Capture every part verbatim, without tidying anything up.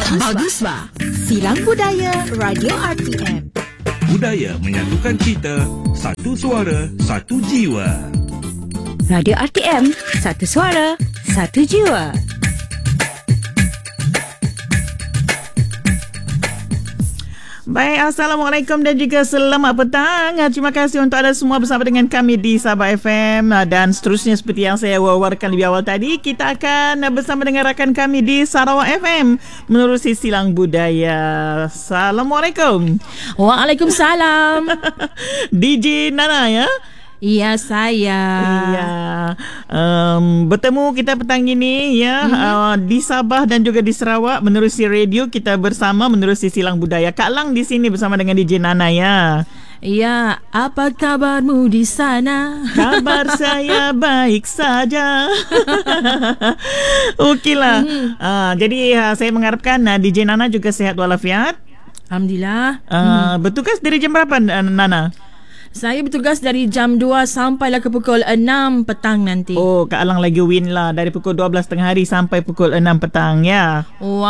Bagus ba? Silang Budaya Radio R T M. Budaya menyatukan kita, satu suara, satu jiwa. Radio R T M, satu suara, satu jiwa. Baik, Assalamualaikum dan juga selamat petang. Terima kasih untuk anda semua bersama dengan kami di Sabah F M. Dan seterusnya seperti yang saya wawarkan lebih awal tadi, kita akan bersama dengan rakan kami di Sarawak F M menerusi Silang Budaya. Assalamualaikum. Waalaikumsalam. D J Nana ya? Iya, saya. Iya. Um, bertemu kita petang ini ya, mm-hmm. uh, di Sabah dan juga di Sarawak menerusi radio kita bersama menerusi Silang Budaya. Kak Lang di sini bersama dengan D J Nana ya. Ya, apa kabarmu di sana? Kabar saya baik saja. Okeylah. Mm-hmm. Uh, jadi uh, saya mengharapkan uh, D J Nana juga sihat walafiat. Alhamdulillah. Uh, mm. Bertugas dari jam berapa uh, Nana? Saya bertugas dari jam dua sampailah ke pukul enam petang nanti. Oh, Kak Alang lagi win lah. Dari pukul dua belas tengah hari sampai pukul enam petang ya.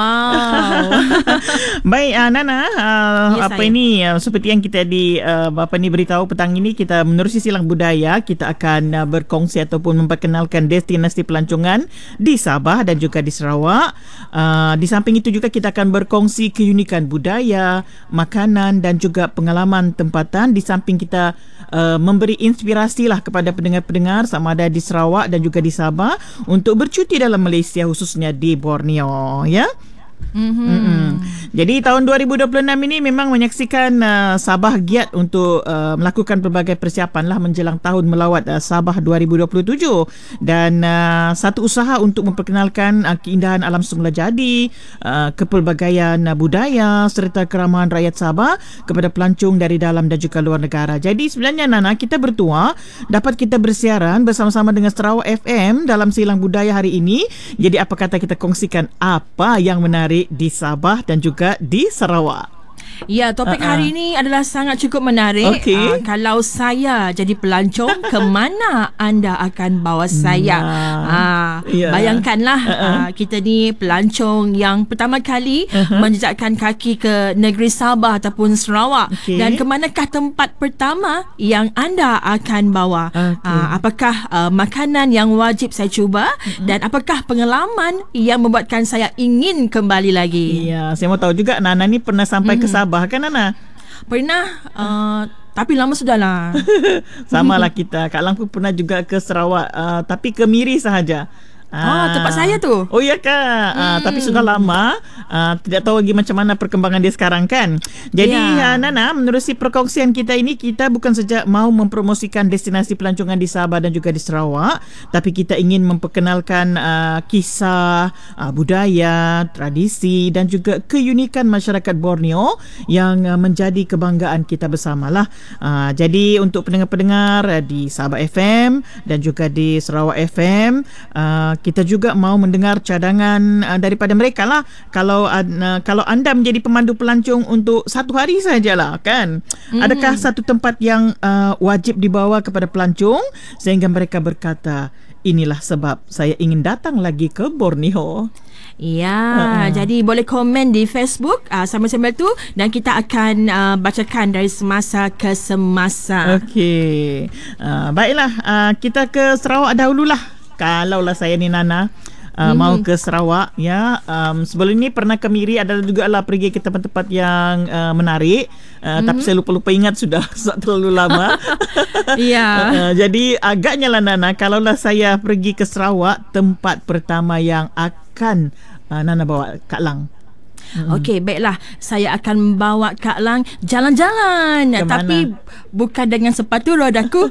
Wow. Baik, uh, Nana, uh, yes, apa saya. ini uh, seperti yang kita di uh, apa ni beritahu petang ini, kita menerusi Silang Budaya, kita akan uh, berkongsi ataupun memperkenalkan destinasi pelancongan di Sabah dan juga di Sarawak. Uh, di samping itu juga kita akan berkongsi keunikan budaya, makanan dan juga pengalaman tempatan. Di samping kita Uh, memberi inspirasi lah kepada pendengar-pendengar sama ada di Sarawak dan juga di Sabah untuk bercuti dalam Malaysia, khususnya di Borneo ya. Mm-hmm. Mm-hmm. Jadi tahun dua ribu dua puluh enam ini memang menyaksikan uh, Sabah giat untuk uh, melakukan pelbagai persiapan lah menjelang tahun melawat uh, Sabah dua ribu dua puluh tujuh, dan uh, satu usaha untuk memperkenalkan uh, keindahan alam semula jadi, uh, kepelbagaian uh, budaya serta keramahan rakyat Sabah kepada pelancong dari dalam dan juga luar negara. Jadi sebenarnya Nana, kita bertuah dapat kita bersiaran bersama-sama dengan Sarawak F M dalam Silang Budaya hari ini. Jadi apa kata kita kongsikan apa yang menarik di Sabah dan juga di Sarawak. Ya, topik uh-uh. hari ini adalah sangat cukup menarik. Okay. Uh, kalau saya jadi pelancong, ke mana anda akan bawa saya? Nah, uh, yeah. Bayangkanlah uh-uh. uh, kita ni pelancong yang pertama kali uh-huh. menjejakkan kaki ke negeri Sabah ataupun Sarawak. Okay. Dan ke manakah tempat pertama yang anda akan bawa? Okay. Uh, apakah uh, makanan yang wajib saya cuba? Uh-huh. Dan apakah pengalaman yang membuatkan saya ingin kembali lagi? Ya, saya mau tahu juga Nana ni pernah sampai uh-huh. ke Sabah kan Nana? Pernah, uh, tapi lama sudahlah. Samalah kita. Kak Lang pun pernah juga ke Sarawak, uh, tapi ke Miri sahaja. Ah, tempat saya tu. Oh ya Kak. Hmm. Ah, tapi sudah lama. Ah, tidak tahu lagi macam mana perkembangan dia sekarang kan. Jadi ya. ah, Nana, menerusi perkongsian kita ini, kita bukan saja mau mempromosikan destinasi pelancongan di Sabah dan juga di Sarawak, tapi kita ingin memperkenalkan ah, kisah, ah, budaya, tradisi dan juga keunikan masyarakat Borneo yang ah, menjadi kebanggaan kita bersamalah. Ah, jadi untuk pendengar-pendengar ah, di Sabah F M dan juga di Sarawak F M, ah, kita juga mau mendengar cadangan uh, daripada mereka lah. Kalau uh, kalau anda menjadi pemandu pelancong untuk satu hari sajalah kan, mm. adakah satu tempat yang uh, wajib dibawa kepada pelancong sehingga mereka berkata, inilah sebab saya ingin datang lagi ke Borneo? Ya, uh-uh. jadi boleh komen di Facebook uh, sambil-sambil tu, dan kita akan uh, bacakan dari semasa ke semasa. Okey. Uh, baiklah, uh, kita ke Sarawak dahululah. Kalaulah saya ni Nana uh, mm-hmm. mau ke Sarawak ya, um, sebelum ni pernah ke Miri, ada juga lah pergi ke tempat-tempat yang uh, menarik, uh, mm-hmm. tapi saya lupa-lupa ingat sudah terlalu lama. Ya. uh, jadi agaknya lah Nana, kalaulah saya pergi ke Sarawak, tempat pertama yang akan uh, Nana bawa Kak Lang. Hmm. Okey, baiklah. Saya akan membawa Kak Lang jalan-jalan. Tapi bukan dengan sepatu rodaku.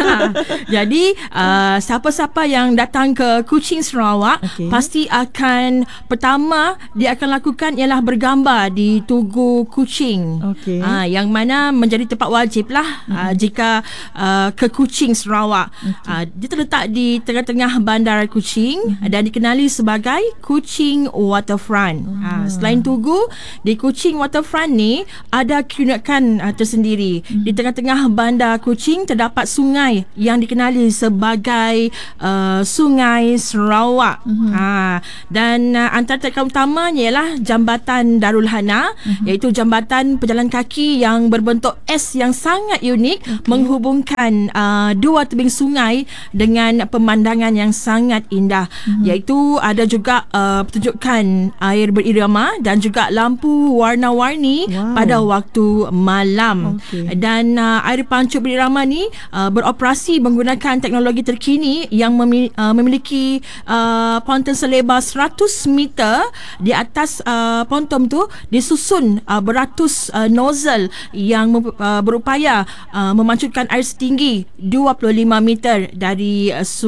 Jadi, uh, siapa-siapa yang datang ke Kuching Sarawak, okay. pasti akan, pertama, dia akan lakukan ialah bergambar di Tugu Kuching. Okay. Uh, yang mana menjadi tempat wajib lah hmm. uh, jika uh, ke Kuching Sarawak. Okay. Uh, dia terletak di tengah-tengah bandar Kuching hmm. dan dikenali sebagai Kuching Waterfront. Hmm. Uh, selain Kuching Tugu. Di Kuching Waterfront ni ada keunikan uh, tersendiri. Mm-hmm. Di tengah-tengah bandar Kuching terdapat sungai yang dikenali sebagai uh, Sungai Sarawak. Mm-hmm. Ha, dan uh, antara tekanan utamanya ialah Jambatan Darul Hana, mm-hmm. iaitu jambatan pejalan kaki yang berbentuk S yang sangat unik, okay. menghubungkan uh, dua tebing sungai dengan pemandangan yang sangat indah. Mm-hmm. Iaitu ada juga uh, pertunjukan air berirama dan juga lampu warna-warni wow. pada waktu malam. Okay. Dan uh, air pancuk berirama ni uh, beroperasi menggunakan teknologi terkini yang memi- uh, memiliki uh, ponton selebar seratus meter. Di atas uh, ponton tu disusun uh, beratus uh, nozzle yang uh, berupaya uh, memanculkan air setinggi dua puluh lima meter dari uh,